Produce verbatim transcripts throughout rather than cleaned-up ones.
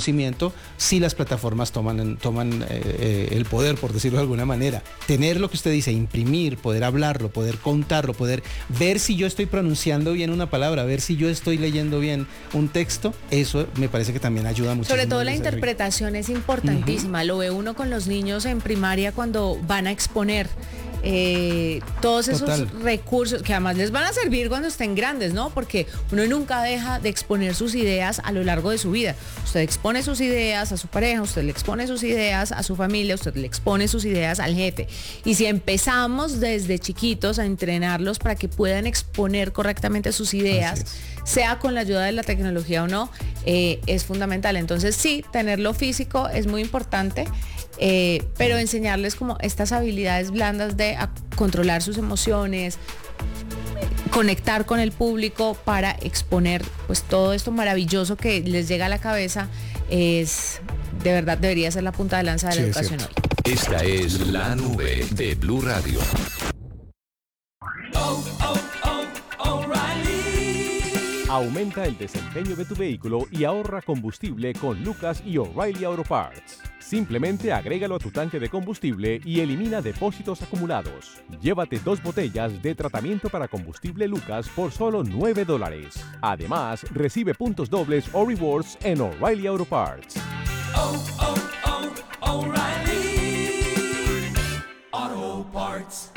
conocimiento si las plataformas toman, toman eh, eh, el poder, por decirlo de alguna manera. Tener lo que usted dice, imprimir, poder hablarlo, poder contarlo, poder ver si yo estoy pronunciando bien una palabra, ver si yo estoy leyendo bien un texto, eso me parece que también ayuda mucho. Sobre todo la interpretación es importantísima, uh-huh. Lo ve uno con los niños en primaria cuando van a exponer. Eh, todos esos Total. recursos que además les van a servir cuando estén grandes, ¿no? Porque uno nunca deja de exponer sus ideas a lo largo de su vida. Usted expone sus ideas a su pareja, usted le expone sus ideas a su familia, usted le expone sus ideas al jefe. Y si empezamos desde chiquitos a entrenarlos para que puedan exponer correctamente sus ideas, sea con la ayuda de la tecnología o no, eh, es fundamental. Entonces sí, tenerlo físico es muy importante. Eh, pero enseñarles como estas habilidades blandas de a controlar sus emociones, conectar con el público para exponer pues todo esto maravilloso que les llega a la cabeza, es de verdad debería ser la punta de lanza de sí, la educación hoy. Esta es La Nube de Blue Radio. Oh, oh, oh, O'Reilly. Aumenta el desempeño de tu vehículo y ahorra combustible con Lucas y O'Reilly Auto Parts. Simplemente agrégalo a tu tanque de combustible y elimina depósitos acumulados. Llévate dos botellas de tratamiento para combustible Lucas por solo nueve dólares. Además, recibe puntos dobles o rewards en O'Reilly Auto Parts. Oh, oh, oh, O'Reilly Auto Parts.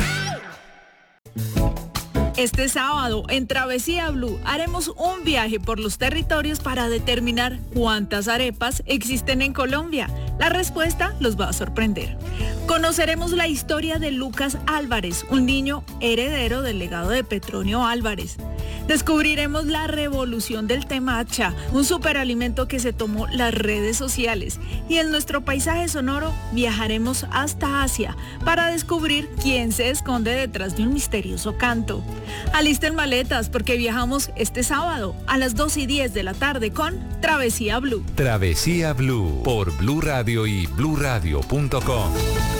Este sábado, en Travesía Blue, haremos un viaje por los territorios para determinar cuántas arepas existen en Colombia. La respuesta los va a sorprender. Conoceremos la historia de Lucas Álvarez, un niño heredero del legado de Petronio Álvarez. Descubriremos la revolución del temacha, un superalimento que se tomó las redes sociales. Y en nuestro paisaje sonoro viajaremos hasta Asia para descubrir quién se esconde detrás de un misterioso canto. Alisten maletas porque viajamos este sábado a las dos y diez de la tarde con Travesía Blue. Travesía Blue por Blue Radio y blue radio punto com.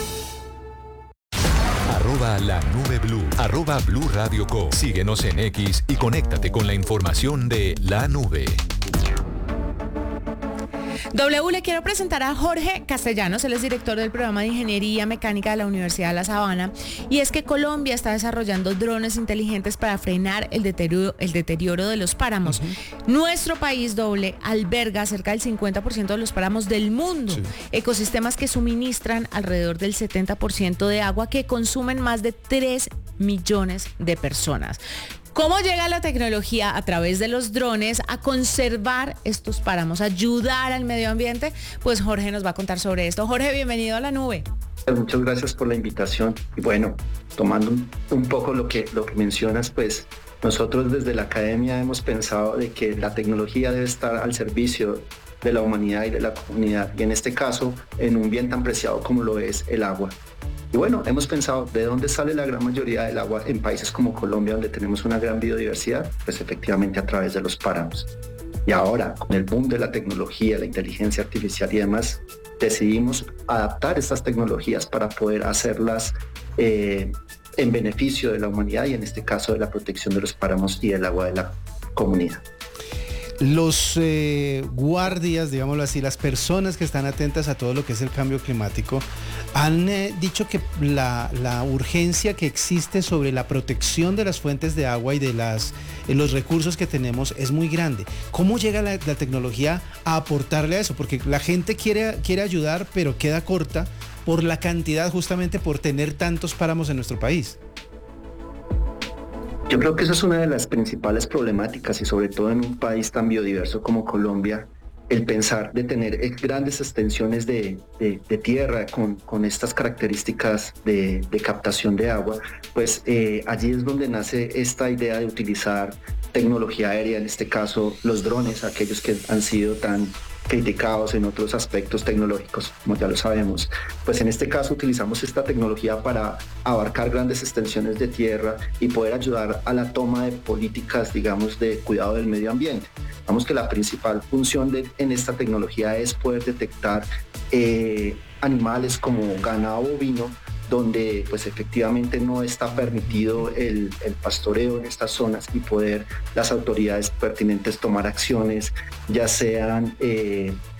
Arroba la nube blue, arroba Blue Radio Co. Síguenos en X y conéctate con la información de La Nube. W, le quiero presentar a Jorge Castellanos, él es director del programa de Ingeniería Mecánica de la Universidad de La Sabana, y es que Colombia está desarrollando drones inteligentes para frenar el deterioro, el deterioro de los páramos. Uh-huh. Nuestro país, W, alberga cerca del cincuenta por ciento de los páramos del mundo, sí. Ecosistemas que suministran alrededor del setenta por ciento de agua que consumen más de tres millones de personas. ¿Cómo llega la tecnología a través de los drones a conservar estos páramos, a ayudar al medio ambiente? Pues Jorge nos va a contar sobre esto. Jorge, bienvenido a La Nube. Muchas gracias por la invitación. Y bueno, tomando un, un poco lo que, lo que mencionas, pues nosotros desde la academia hemos pensado de que la tecnología debe estar al servicio de la humanidad y de la comunidad, y en este caso en un bien tan preciado como lo es el agua. Y bueno, hemos pensado de dónde sale la gran mayoría del agua en países como Colombia, donde tenemos una gran biodiversidad, pues efectivamente a través de los páramos. Y ahora, con el boom de la tecnología, la inteligencia artificial y demás, decidimos adaptar estas tecnologías para poder hacerlas eh, en beneficio de la humanidad y en este caso de la protección de los páramos y del agua de la comunidad. Los eh, guardias, digámoslo así, las personas que están atentas a todo lo que es el cambio climático, han eh, dicho que la, la urgencia que existe sobre la protección de las fuentes de agua y de las, eh, los recursos que tenemos es muy grande. ¿Cómo llega la, la tecnología a aportarle a eso? Porque la gente quiere, quiere ayudar, pero queda corta por la cantidad, justamente por tener tantos páramos en nuestro país. Yo creo que esa es una de las principales problemáticas y sobre todo en un país tan biodiverso como Colombia, el pensar de tener grandes extensiones de, de, de tierra con, con estas características de, de captación de agua, pues eh, allí es donde nace esta idea de utilizar tecnología aérea, en este caso los drones, aquellos que han sido tan criticados en otros aspectos tecnológicos, como ya lo sabemos. Pues en este caso utilizamos esta tecnología para abarcar grandes extensiones de tierra y poder ayudar a la toma de políticas, digamos, de cuidado del medio ambiente. Digamos que la principal función de, en esta tecnología es poder detectar eh, animales como ganado bovino, donde pues efectivamente no está permitido el, el pastoreo en estas zonas y poder las autoridades pertinentes tomar acciones, ya sean eh,